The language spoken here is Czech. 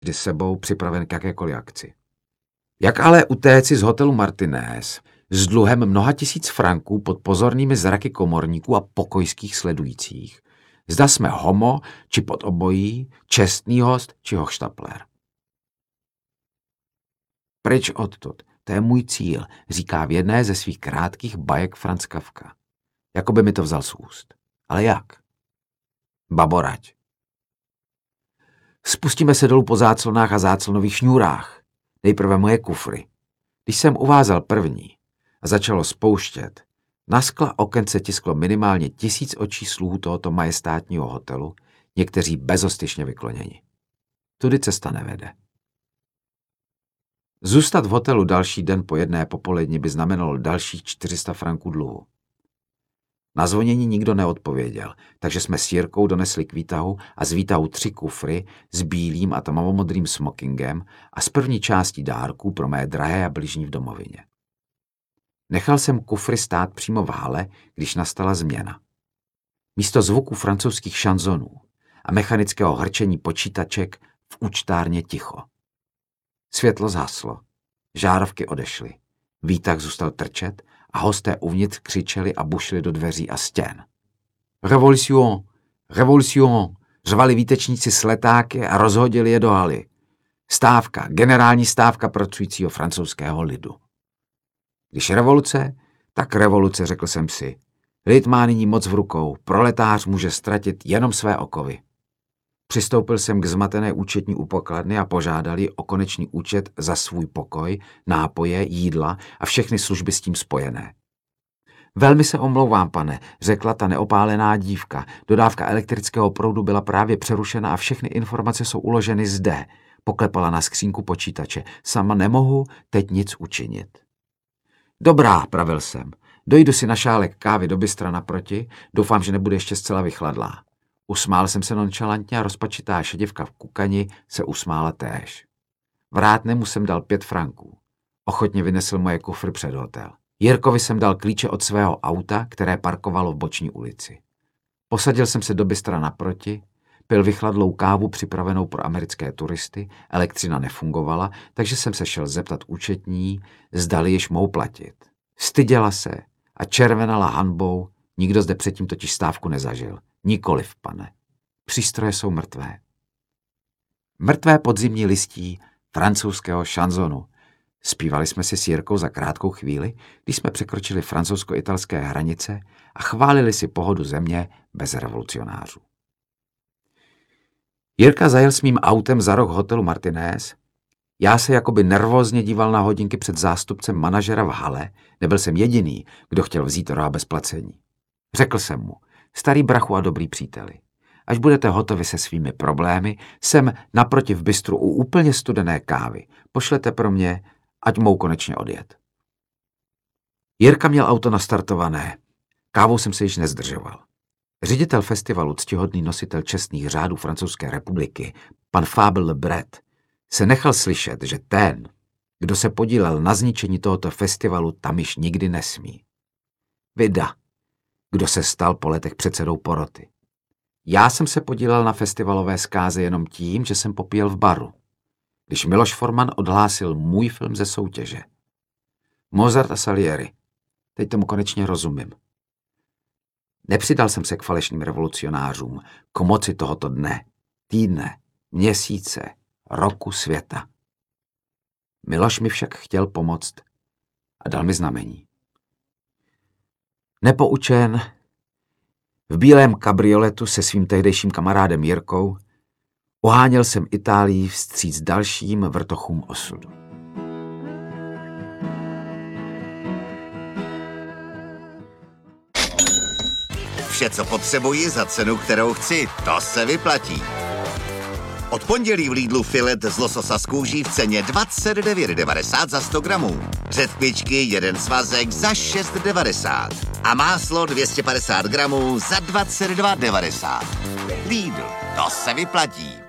vždy sebou připraven k jakékoliv akci. Jak ale utéci z hotelu Martinez s dluhem mnoha tisíc franků pod pozornými zraky komorníků a pokojských sledujících? Zda jsme homo, či pod obojí, čestný host, či hochštapler. Pryč odtud, to je můj cíl, říká v jedné ze svých krátkých bajek Franz Kafka. Jakoby mi to vzal z úst. Ale jak? Baborať. Spustíme se dolů po záclonách a záclonových šňůrách. Nejprve moje kufry. Když jsem uvázal první a začalo spouštět, na skla okence tisklo minimálně 1000 očí sluhů tohoto majestátního hotelu, někteří bezostyšně vykloněni. Tudy cesta nevede. Zůstat v hotelu další den po jedné popoledni by znamenalo dalších 400 franků dluhu. Na zvonění nikdo neodpověděl, takže jsme s Jirkou donesli k výtahu a z výtahu 3 kufry s bílým a tmavomodrým smokingem a s první částí dárků pro mé drahé a bližní v domovině. Nechal jsem kufry stát přímo v hale, když nastala změna. Místo zvuku francouzských šanzonů a mechanického hrčení počítaček v účtárně ticho. Světlo zhaslo, žárovky odešly, výtah zůstal trčet a hosté uvnitř křičeli a bušili do dveří a stěn. Revolution, revolution, řvali výtečníci s letáky a rozhodili je do haly. Stávka, generální stávka pracujícího francouzského lidu. Když revoluce, tak revoluce, řekl jsem si. Lid má nyní moc v rukou, proletář může ztratit jenom své okovy. Přistoupil jsem k zmatené účetní u pokladny a požádal ji o konečný účet za svůj pokoj, nápoje, jídla a všechny služby s tím spojené. Velmi se omlouvám, pane, řekla ta neopálená dívka. Dodávka elektrického proudu byla právě přerušena a všechny informace jsou uloženy zde. Poklepala na skřínku počítače. Sama nemohu teď nic učinit. Dobrá, pravil jsem. Dojdu si na šálek kávy do bystra naproti, doufám, že nebude ještě zcela vychladlá. Usmál jsem se nonchalantně a rozpačitá šedivka v kukani se usmála též. Vrátnému jsem dal 5 franků. Ochotně vynesl moje kufry před hotel. Jirkovi jsem dal klíče od svého auta, které parkovalo v boční ulici. Posadil jsem se do bystra naproti, pil vychladlou kávu připravenou pro americké turisty, elektřina nefungovala, takže jsem se šel zeptat účetní, zdali již mohu platit. Styděla se a červenala hanbou, nikdo zde předtím totiž stávku nezažil. Nikoliv, pane. Přístroje jsou mrtvé. Mrtvé podzimní listí francouzského šanzonu. Zpívali jsme si s Jirkou za krátkou chvíli, když jsme překročili francouzsko-italské hranice a chválili si pohodu země bez revolucionářů. Jirka zajel s mým autem za roh hotelu Martinez. Já se jakoby nervózně díval na hodinky před zástupcem manažera v hale. Nebyl jsem jediný, kdo chtěl vzít roha bez placení. Řekl jsem mu, starý brachu a dobrý příteli, až budete hotovi se svými problémy, jsem naproti v bistru u úplně studené kávy. Pošlete pro mě, ať mohu konečně odjet. Jirka měl auto nastartované. Kávou jsem se již nezdržoval. Ředitel festivalu, ctihodný nositel čestných řádů Francouzské republiky, pan Fabel Le Bret, se nechal slyšet, že ten, kdo se podílel na zničení tohoto festivalu, tam již nikdy nesmí. Vida, kdo se stal po letech předsedou poroty. Já jsem se podílel na festivalové zkáze jenom tím, že jsem popíjel v baru, když Miloš Forman odhlásil můj film ze soutěže. Mozart a Salieri. Teď tomu konečně rozumím. Nepřidal jsem se k falešným revolucionářům, k moci tohoto dne, týdne, měsíce, roku světa. Miloš mi však chtěl pomoct a dal mi znamení. Nepoučen, v bílém kabrioletu se svým tehdejším kamarádem Jirkou oháněl jsem Itálii vstříc dalším vrtochům osudu. Vše, co potřebuji za cenu, kterou chci, to se vyplatí. Od pondělí v Lidlu filet z lososa z kůží v ceně 29,90 za 100 gramů. Řetkvičky, jeden svazek za 6,90. A máslo 250 gramů za 22,90. Lidl, to se vyplatí.